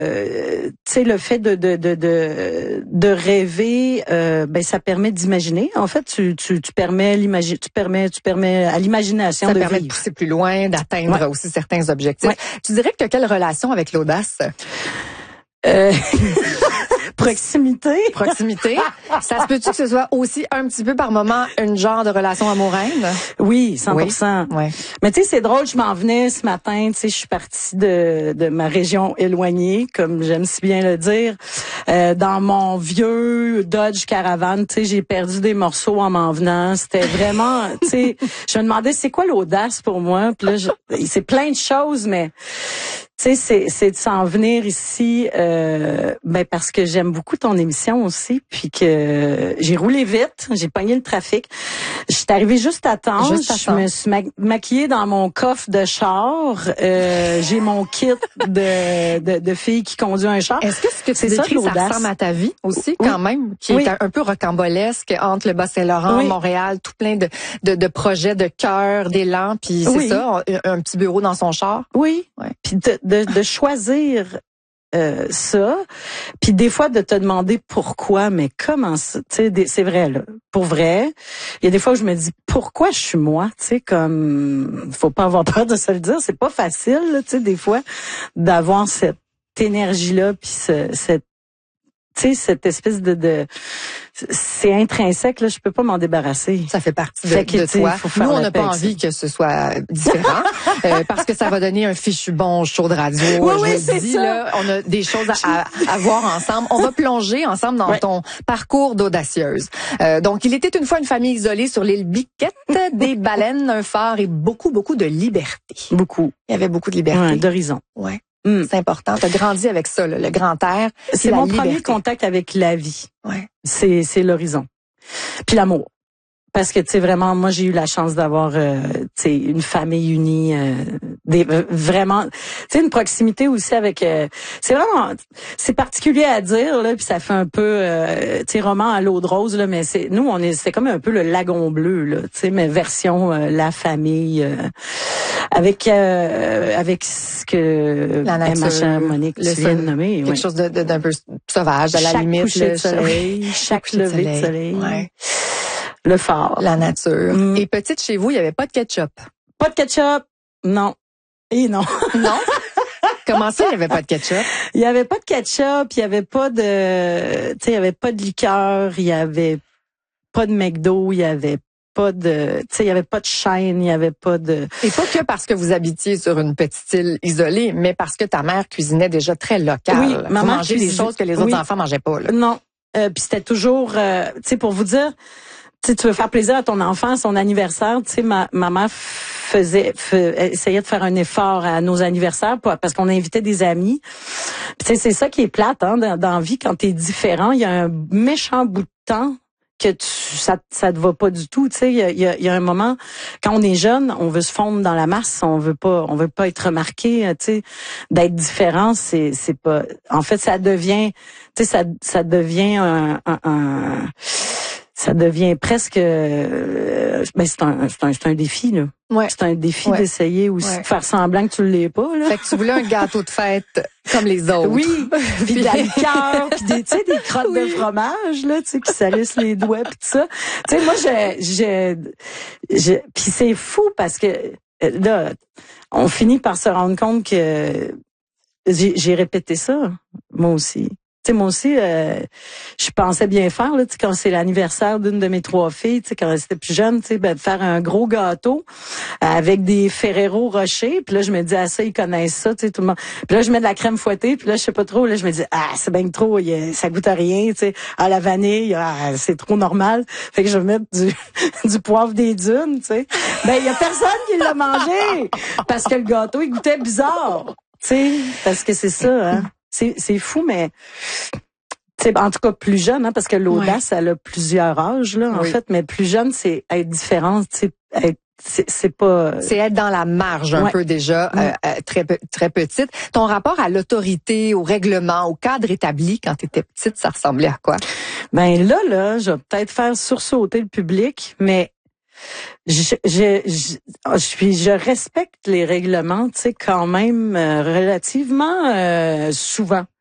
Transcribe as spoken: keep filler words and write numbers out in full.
euh, tu sais, le fait de de de de, de rêver, euh, ben ça permet d'imaginer. En fait, tu tu tu permets l'imagi- tu permets tu permets à l'imagination Ça de permet vivre. de pousser plus loin, d'atteindre Ouais. aussi certains objectifs. Ouais. Tu dirais que tu as quelle relation avec l'audace? Euh... Proximité. Proximité. Ça se peut-tu que ce soit aussi un petit peu par moment une genre de relation amoureuse? Oui, cent pour cent. Oui. Ouais. Mais tu sais, c'est drôle, je m'en venais ce matin, tu sais, je suis partie de, de ma région éloignée, comme j'aime si bien le dire, euh, dans mon vieux Dodge Caravan, tu sais, j'ai perdu des morceaux en m'en venant. C'était vraiment, tu sais, je me demandais c'est quoi l'audace pour moi. Puis là, je, c'est plein de choses, mais tu sais, c'est, c'est de s'en venir ici, euh, ben parce que j'aime beaucoup ton émission aussi, puis que j'ai roulé vite, j'ai pogné le trafic. Je suis arrivée juste à temps, Juste à je temps. me suis ma- maquillée dans mon coffre de char, euh, j'ai mon kit de, de de fille qui conduit un char. Est-ce que ce que tu C'est ça, décris, ça, l'audace. ressemble à ta vie aussi, Oui. quand même, qui Oui. est un, un peu rocambolesque entre le Bas-Saint-Laurent, Oui. Montréal, tout plein de, de, de projets, de cœur, d'élan, puis c'est Oui. ça, un, un petit bureau dans son char? Oui, Ouais. puis de, de, de choisir euh, ça, puis des fois de te demander pourquoi, mais comment ça, tu sais, des- c'est vrai là, pour vrai. Il y a des fois où je me dis pourquoi je suis moi, tu sais, comme faut pas avoir peur de se le dire, c'est pas facile, là, tu sais, des fois d'avoir cette énergie là, puis ce, cette tu sais, cette espèce de, de c'est intrinsèque, là, je peux pas m'en débarrasser. Ça fait partie de, Fait que, de tu sais, toi. faut faire Nous, on la n'a paix pas avec envie que ce soit différent, euh, parce que ça va donner un fichu bon show de radio. Oui, je oui, le c'est dis, ça. là, on a des choses à, à, à voir ensemble. On va plonger ensemble dans Ouais. ton parcours d'audacieuse. Euh, donc, il était une fois une famille isolée sur l'île Biquette, des baleines, un phare et beaucoup, beaucoup de liberté. Beaucoup. Il y avait beaucoup de liberté. Ouais, d'horizon. Ouais. Mm. C'est important. Tu as grandi avec ça, là, le grand air. puis C'est la mon liberté. premier contact avec la vie. Ouais. C'est c'est l'horizon. Puis l'amour. Parce que tu sais vraiment moi j'ai eu la chance d'avoir euh, tu sais une famille unie euh, des euh, vraiment tu sais une proximité aussi avec euh, c'est vraiment c'est particulier à dire là puis ça fait un peu euh, tu sais roman à l'eau de rose là mais c'est nous on est c'est comme un peu le lagon bleu là tu sais mais version euh, la famille euh, avec euh, avec ce que La nature, ma chère Monique le tu viens de sol, nommer quelque ouais. chose de, de, d'un peu sauvage, à la Chaque limite. coucher le- de soleil, chaque coucher de lever de soleil. Ouais. Le phare. La nature. Mm. Et petite chez vous, il n'y avait pas de ketchup. Pas de ketchup. Non. Et non. Non? Comment ça, il n'y avait pas de ketchup? Il y avait pas de ketchup, il y avait pas de, tu sais, il y avait pas de liqueur, il y avait pas de McDo, il y avait pas de, tu sais, il y avait pas de chaîne, il y avait pas de. Et pas que parce que vous habitiez sur une petite île isolée, mais parce que ta mère cuisinait déjà très local. Oui, vous maman mangez des cuisine- choses que les oui. autres enfants mangeaient pas, là. Non. Euh, puis c'était toujours, euh, tu sais, pour vous dire, tu sais, tu veux faire plaisir à ton enfant, à son anniversaire, tu sais, ma, ma mère faisait, fe- essayait de faire un effort à nos anniversaires pour- parce qu'on invitait des amis. Puis tu sais, c'est ça qui est plate, hein, dans, dans la vie, quand t'es différent, il y a un méchant bout de temps que tu, ça, ça te va pas du tout, tu sais, il y a, il y a, il y a un moment, quand on est jeune, on veut se fondre dans la masse, on veut pas, on veut pas être remarqué, tu sais, d'être différent, c'est, c'est pas, en fait, ça devient, tu sais, ça, ça devient un, un, un ça devient presque euh, ben c'est un c'est un c'est un défi là. Ouais. C'est un défi Ouais. d'essayer aussi Ouais. de faire semblant que tu l'es pas là. Fait que tu voulais un gâteau de fête comme les autres. Oui, puis de la liqueur, puis des tu sais des crottes Oui. de fromage là, tu sais qui salissent les doigts puis tout ça. Tu sais moi je je je puis c'est fou parce que euh, là on finit par se rendre compte que j'ai j'ai répété ça moi aussi. Tu sais, moi aussi, euh, je pensais bien faire, là, tu sais, quand c'est l'anniversaire d'une de mes trois filles, tu sais, quand elles étaient plus jeunes, tu sais, ben, de faire un gros gâteau avec des Ferrero Rocher. Puis là, je me dis, ah, ça, ils connaissent ça, tu sais, tout le monde. Puis là, je mets de la crème fouettée, puis là, je sais pas trop, là, je me dis, ah, c'est bien trop, y a, ça goûte à rien, tu sais. Ah, la vanille, ah, c'est trop normal. Fait que je vais mettre du, du poivre des dunes, tu sais. Ben, il y a personne qui l'a mangé parce que le gâteau, il goûtait bizarre, tu sais, parce que c'est ça, hein. C'est, c'est fou, mais c'est en tout cas plus jeune, hein, parce que l'audace, ouais. Elle a plusieurs âges, là, en oui. fait, mais plus jeune, c'est être différent, tu sais, être C'est, c'est pas. C'est être dans la marge un ouais. peu déjà, ouais. euh, très très petite. Ton rapport à l'autorité, au règlement, au cadre établi quand tu étais petite, ça ressemblait à quoi? Ben là, là, je vais peut-être faire sursauter le public, mais je, je, je, je suis, je respecte les règlements, tu sais, quand même euh, relativement euh, souvent.